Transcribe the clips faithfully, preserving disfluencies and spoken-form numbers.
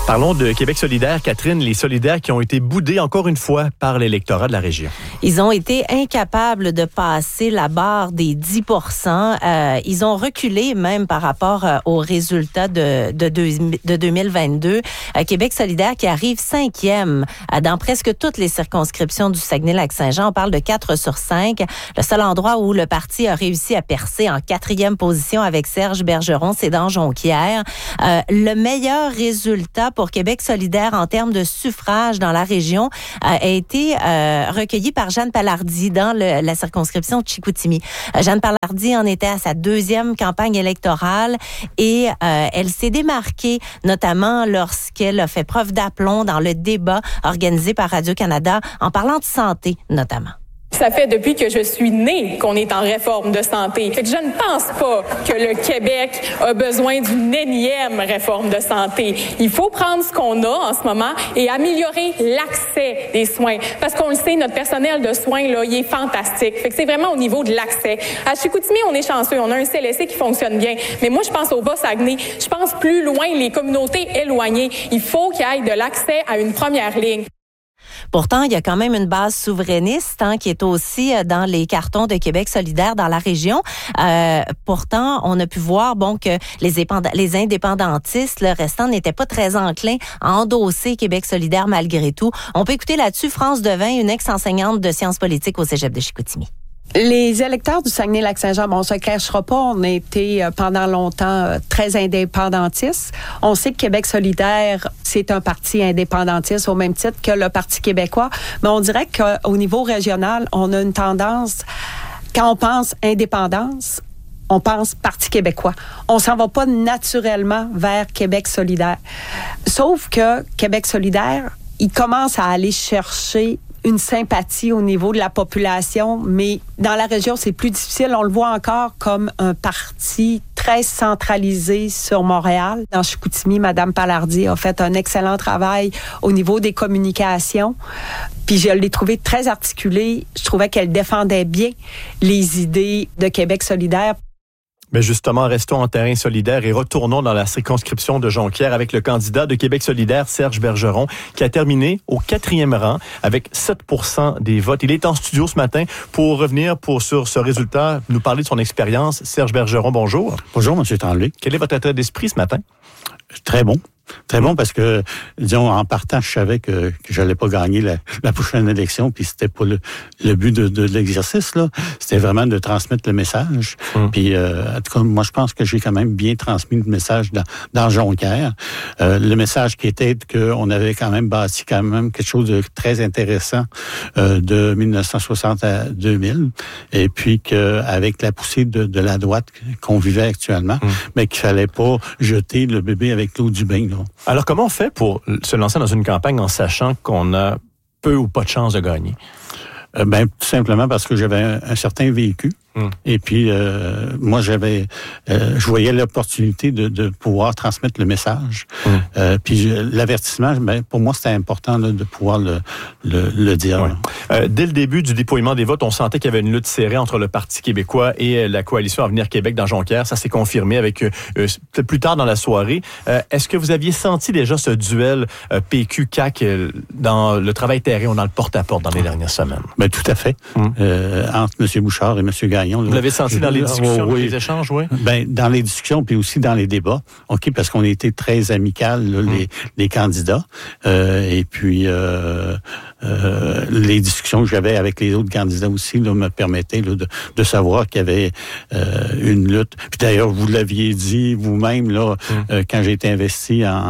Parlons de Québec solidaire. Catherine, les solidaires qui ont été boudés encore une fois par l'électorat de la région. Ils ont été incapables de passer la barre des dix pour cent. Euh, ils ont reculé même par rapport euh, aux résultats de, de, de deux mille vingt-deux. Euh, Québec solidaire qui arrive cinquième euh, dans presque toutes les circonscriptions du Saguenay-Lac-Saint-Jean. On parle de quatre sur cinq. Le seul endroit où le parti a réussi à percer en quatrième position avec Serge Bergeron, c'est dans Jonquière. Euh, le meilleur résultat pour Québec solidaire en termes de suffrage dans la région euh, a été euh, recueilli par Jeanne Palardy dans le, la circonscription de Chicoutimi. Euh, Jeanne Palardy en était à sa deuxième campagne électorale et euh, elle s'est démarquée notamment lorsqu'elle a fait preuve d'aplomb dans le débat organisé par Radio-Canada en parlant de santé notamment. Ça fait depuis que je suis née qu'on est en réforme de santé. Fait que je ne pense pas que le Québec a besoin d'une énième réforme de santé. Il faut prendre ce qu'on a en ce moment et améliorer l'accès des soins. Parce qu'on le sait, notre personnel de soins, là, il est fantastique. Fait que c'est vraiment au niveau de l'accès. À Chicoutimi, on est chanceux. On a un C L S C qui fonctionne bien. Mais moi, je pense au Bas-Saguenay. Je pense plus loin, les communautés éloignées. Il faut qu'il y ait de l'accès à une première ligne. Pourtant, il y a quand même une base souverainiste hein, qui est aussi dans les cartons de Québec solidaire dans la région. Euh, pourtant, on a pu voir bon que les, épand- les indépendantistes, le restant, n'étaient pas très enclins à endosser Québec solidaire malgré tout. On peut écouter là-dessus France Devin, une ex-enseignante de sciences politiques au Cégep de Chicoutimi. Les électeurs du Saguenay-Lac-Saint-Jean, bon, on se cachera pas, on a été euh, pendant longtemps euh, très indépendantistes. On sait que Québec solidaire, c'est un parti indépendantiste au même titre que le Parti québécois, mais on dirait qu'au niveau régional, on a une tendance, quand on pense indépendance, on pense Parti québécois. On s'en va pas naturellement vers Québec solidaire. Sauf que Québec solidaire, il commence à aller chercher une sympathie au niveau de la population, mais dans la région, c'est plus difficile. On le voit encore comme un parti très centralisé sur Montréal. Dans Chicoutimi, Mme Palardy a fait un excellent travail au niveau des communications. Puis je l'ai trouvée très articulée. Je trouvais qu'elle défendait bien les idées de Québec solidaire. Mais justement, restons en terrain solidaire et retournons dans la circonscription de Jonquière avec le candidat de Québec solidaire, Serge Bergeron, qui a terminé au quatrième rang avec sept pour cent des votes. Il est en studio ce matin pour revenir pour, sur ce résultat, nous parler de son expérience. Serge Bergeron, bonjour. Bonjour, M. Tremblay. Quel est votre état d'esprit ce matin? Très bon. Très bon parce que, disons, en partant, je savais que, que j'allais pas gagner la, la prochaine élection, puis c'était pas le, le but de, de l'exercice, là. C'était vraiment de transmettre le message. Hum. Puis, euh, en tout cas, moi, je pense que j'ai quand même bien transmis le message dans, dans Jonquière. Euh, le message qui était qu'on avait quand même bâti quand même quelque chose de très intéressant euh, de dix-neuf cent soixante à deux mille, et puis qu'avec la poussée de, de la droite qu'on vivait actuellement, hum. mais qu'il fallait pas jeter le bébé avec l'eau du bain, là. Alors, comment on fait pour se lancer dans une campagne en sachant qu'on a peu ou pas de chance de gagner? Euh, ben, tout simplement parce que j'avais un, un certain vécu. Hum. Et puis, euh, moi, j'avais, euh, je voyais l'opportunité de, de pouvoir transmettre le message. Hum. Euh, puis, je, l'avertissement, ben, pour moi, c'était important là, de pouvoir le, le, le dire. Ouais. Euh, dès le début du dépouillement des votes, on sentait qu'il y avait une lutte serrée entre le Parti québécois et la coalition Avenir Québec dans Jonquière. Ça s'est confirmé avec euh, plus tard dans la soirée. Euh, est-ce que vous aviez senti déjà ce duel euh, P Q C A Q euh, dans le travail terrain ou dans le porte-à-porte dans les dernières semaines? Ben, tout à fait. Hum. Euh, entre M. Bouchard et M. Gagnon. Vous l'avez senti dans les discussions, oui. les échanges, oui? Ben, dans les discussions, puis aussi dans les débats. OK, parce qu'on a été très amical, là, mm. les, les candidats. Euh, et puis, euh, euh, les discussions que j'avais avec les autres candidats aussi, là, me permettaient, là, de, de savoir qu'il y avait euh, une lutte. Puis d'ailleurs, vous l'aviez dit vous-même, là, mm. euh, quand j'ai été investi en,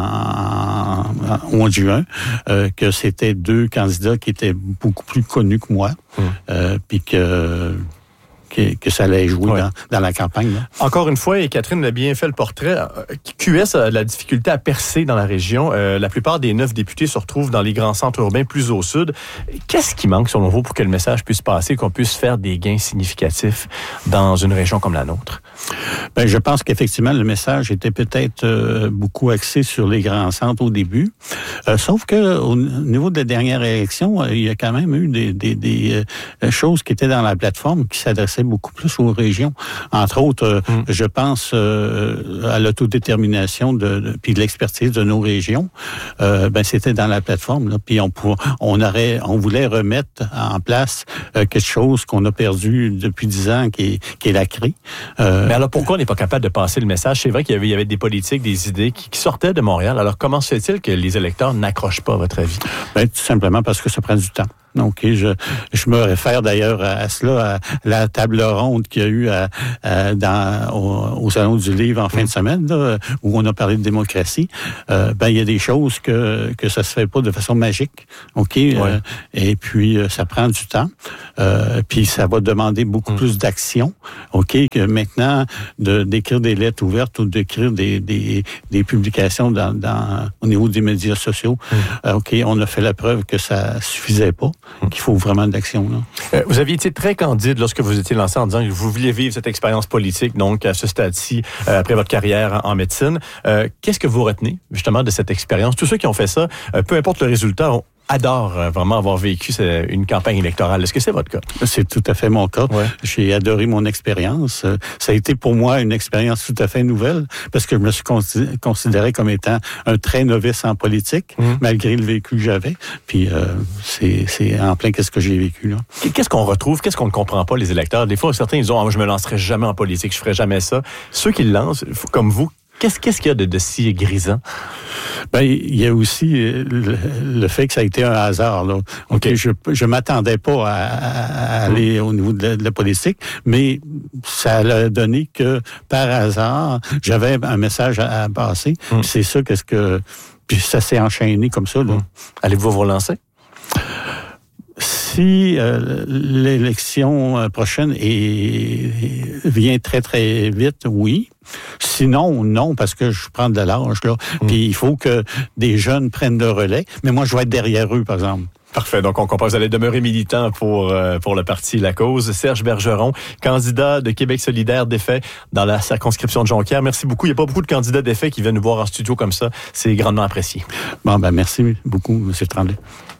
en, en, au mois de juin, euh, que c'était deux candidats qui étaient beaucoup plus connus que moi. Mm. Euh, puis que... Que, que ça allait jouer ouais. dans, dans la campagne. Là. Encore une fois, et Catherine a bien fait le portrait, Q S a la difficulté à percer dans la région. Euh, la plupart des neuf députés se retrouvent dans les grands centres urbains plus au sud. Qu'est-ce qui manque, selon vous, pour que le message puisse passer, qu'on puisse faire des gains significatifs dans une région comme la nôtre? Ben, je pense qu'effectivement, le message était peut-être euh, beaucoup axé sur les grands centres au début. Euh, sauf que au niveau de la dernière élection, euh, il y a quand même eu des, des, des euh, choses qui étaient dans la plateforme qui s'adressaient beaucoup plus aux régions. Entre autres, euh, mm. je pense euh, à l'autodétermination de, de, puis de l'expertise de nos régions. Euh, ben c'était dans la plateforme. Là, puis on pour, on aurait, on voulait remettre en place euh, quelque chose qu'on a perdu depuis dix ans, qui est, qui est la C R I. Euh, Mais alors pourquoi on n'est pas capable de passer le message? C'est vrai qu'il y avait, il y avait des politiques, des idées qui, qui sortaient de Montréal. Alors comment se fait-il que les électeurs n'accrochent pas, à votre avis? Ben, tout simplement parce que ça prend du temps. Donc, je, je me réfère d'ailleurs à cela, à la table ronde qu'il y a eu à, à, dans, au, au Salon du Livre en fin mmh. de semaine, là, où on a parlé de démocratie. Euh, ben, il y a des choses que, que ça se fait pas de façon magique. OK? Ouais. Euh, et puis, ça prend du temps. Euh, puis, ça va demander beaucoup mmh. plus d'action. OK? Que maintenant, de, d'écrire des lettres ouvertes ou d'écrire des, des, des publications dans, dans, au niveau des médias sociaux. Mmh. Euh, OK? On a fait la preuve que ça suffisait pas. Qu'il faut vraiment de l'action. Là. Euh, vous aviez été très candide lorsque vous étiez lancé en disant que vous vouliez vivre cette expérience politique, donc à ce stade-ci, euh, après votre carrière en, en médecine. Euh, qu'est-ce que vous retenez justement de cette expérience? Tous ceux qui ont fait ça, euh, peu importe le résultat, ont adore euh, vraiment avoir vécu c'est, une campagne électorale. Est-ce que c'est votre cas? C'est tout à fait mon cas. Ouais. J'ai adoré mon expérience. Ça a été pour moi une expérience tout à fait nouvelle parce que je me suis considéré comme étant un très novice en politique, mmh. malgré le vécu que j'avais. Puis euh, c'est, c'est en plein qu'est-ce que j'ai vécu là. Qu'est-ce qu'on retrouve? Qu'est-ce qu'on ne comprend pas, les électeurs? Des fois, certains ils disent oh, « je me lancerai jamais en politique, je ferai jamais ça ». Ceux qui le lancent, comme vous, Qu'est-ce, qu'est-ce qu'il y a de, de si grisant? Ben, il y a aussi le, le fait que ça a été un hasard. Là. Okay. Je je m'attendais pas à, à aller au niveau de la, de la politique, mais ça a donné que par hasard, j'avais un message à, à passer. Mm. C'est ça, qu'est-ce que puis ça s'est enchaîné comme ça. Là. Mm. Allez-vous vous relancer? Si euh, l'élection prochaine est, est, vient très, très vite, oui. Sinon, non, parce que je prends de l'âge, là. Mmh. Puis il faut que des jeunes prennent le relais. Mais moi, je vais être derrière eux, par exemple. Parfait. Donc, on comprend que vous allez demeurer militant pour, euh, pour le parti La Cause. Serge Bergeron, candidat de Québec solidaire défait dans la circonscription de Jonquière. Merci beaucoup. Il n'y a pas beaucoup de candidats défaits qui viennent nous voir en studio comme ça. C'est grandement apprécié. Bon, ben merci beaucoup, M. Tremblay.